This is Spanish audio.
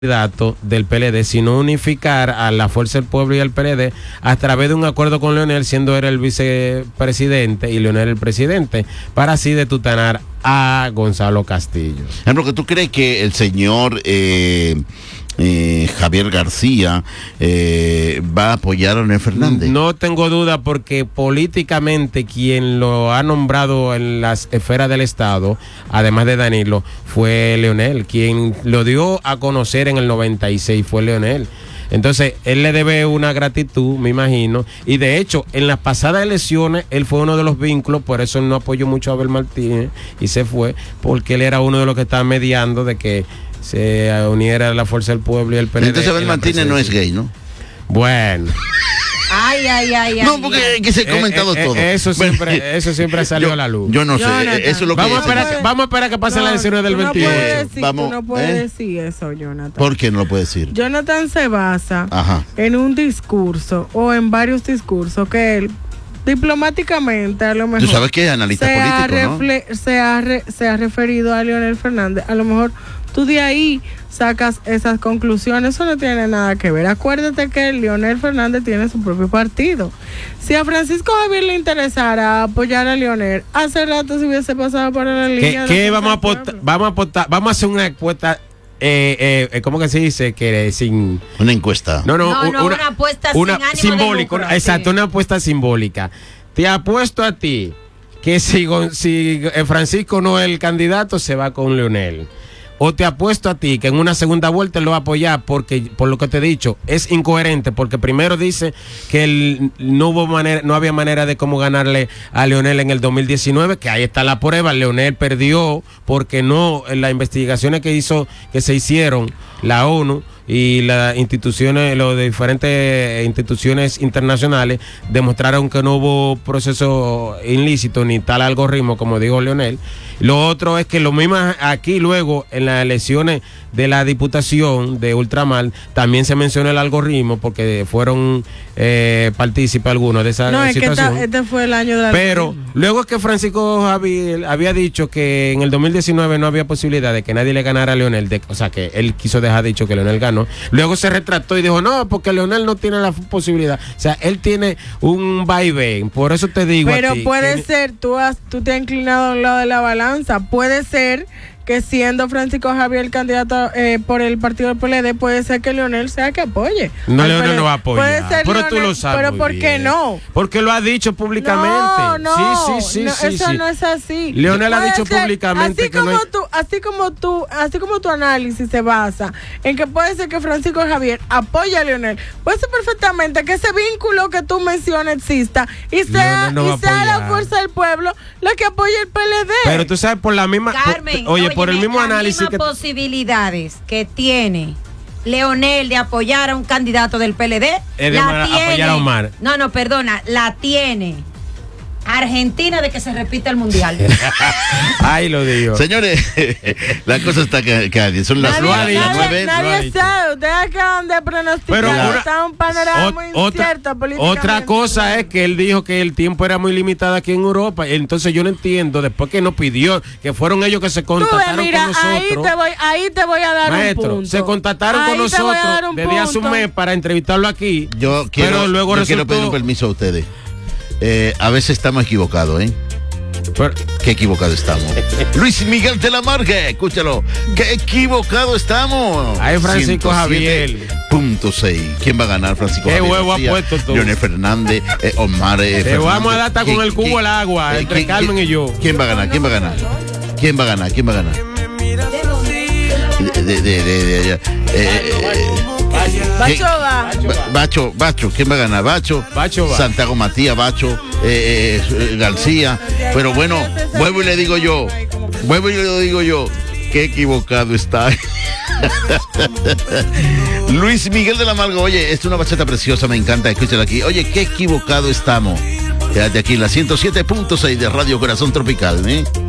candidato del PLD, sino unificar a la Fuerza del Pueblo y al PLD a través de un acuerdo con Leonel, siendo él el vicepresidente y Leonel el presidente, para así detutanar a Gonzalo Castillo. Porque tú crees que el señor Javier García va a apoyar a Leonel Fernández. No tengo duda, porque políticamente quien lo ha nombrado en las esferas del Estado, además de Danilo, fue Leonel. Quien lo dio a conocer en el 96 fue Leonel. Entonces, él le debe una gratitud, me imagino, y de hecho, en las pasadas elecciones, él fue uno de los vínculos, por eso él no apoyó mucho a Abel Martínez, y se fue, porque él era uno de los que estaba mediando de que se uniera la Fuerza del Pueblo y el PLD. Entonces Abel Martínez no es gay, ¿no? Bueno. Ay. No, porque que se ha comentado todo. Eso siempre salió a la luz. Yo no sé, eso es lo que... Vamos a esperar que pasen las elecciones del 28. Tú no puedes decir eso, Jonathan. ¿Por qué no lo puedes decir? Jonathan se basa en un discurso o en varios discursos que él diplomáticamente, a lo mejor, tú sabes que es analista político, ¿no? Se ha referido a Leonel Fernández. A lo mejor tú de ahí sacas esas conclusiones. Eso no tiene nada que ver. Acuérdate que Leonel Fernández tiene su propio partido. Si a Francisco Javier le interesara apoyar a Leonel, hace rato se hubiese pasado por la línea. ¿Qué vamos a hacer una encuesta? ¿Cómo que se dice? Que sin una encuesta. No, una apuesta sin ánimo simbólica. de lucro, exacto, una apuesta simbólica. Te apuesto a ti que si Francisco no es el candidato, se va con Leonel. O te apuesto a ti que en una segunda vuelta él lo va a apoyar, porque, por lo que te he dicho, es incoherente, porque primero dice que no había manera de cómo ganarle a Leonel en el 2019, que ahí está la prueba. Leonel perdió porque no, en las investigaciones que se hicieron la ONU y las instituciones, los de diferentes instituciones internacionales, demostraron que no hubo proceso ilícito ni tal algoritmo, como dijo Leonel. Lo otro es que lo mismo aquí luego en las elecciones de la Diputación de Ultramar también se mencionó el algoritmo, porque fueron partícipes algunos de esa situación. Este fue el año de la... Pero luego que Francisco Javier había dicho que en el 2019 no había posibilidad de que nadie le ganara a Leonel, o sea que él quiso dejar dicho que Leonel ganó, luego se retractó y dijo no, porque Leonel no tiene la posibilidad. O sea, él tiene un vaivén, por eso te digo. Pero puede ser, tú te has inclinado a un lado de la balanza, puede ser que siendo Francisco Javier el candidato por el partido del PLD, puede ser que Leonel sea que apoye. No, Leonel no va a apoyar. Puede ser pero Leonel, tú lo sabes. Pero ¿por qué no? Porque lo ha dicho públicamente. No, sí, eso no es así. Leonel ha dicho públicamente que así como tu análisis se basa en que puede ser que Francisco Javier apoye a Leonel, puede ser perfectamente que ese vínculo que tú mencionas exista y sea la Fuerza del Pueblo la que apoye el PLD. Pero tú sabes, por la misma... Carmen, por el mismo análisis que... posibilidades que tiene Leonel de apoyar a un candidato del PLD, apoyar a Omar. La tiene Argentina de que se repita el mundial. Ahí lo digo. Señores, la cosa está que son las 9. Nadie sabe, ustedes acaban de pronosticar. Pero está un panorama muy incierto políticamente. Otra cosa es que él dijo que el tiempo era muy limitado aquí en Europa. Entonces yo no entiendo, después que nos pidió, que fueron ellos que se contactaron con nosotros. Ahí te voy a dar maestro, un punto. Se contactaron con nosotros desde hace un mes para entrevistarlo aquí. Yo quiero pedir un permiso a ustedes. A veces estamos equivocados, Qué equivocado estamos. Luis Miguel de la Marga, escúchalo. Qué equivocado estamos. Ahí Francisco Javier. .6. ¿Quién va a ganar, Francisco Javier? ¿Qué huevo ha puesto tú? Leonel Fernández, Omar Te vamos a dar hasta con el cubo el agua, entre Carmen y yo. ¿Quién va a ganar? Bacho, ¿quién va a ganar? Bacho va. Santiago Matías, Bacho, García. Pero bueno, vuelvo y le digo yo, qué equivocado está. Luis Miguel de la Marga, oye, es una bachata preciosa, me encanta, escúchala aquí. Oye, qué equivocado estamos. Quédate aquí en la 107.6 de Radio Corazón Tropical,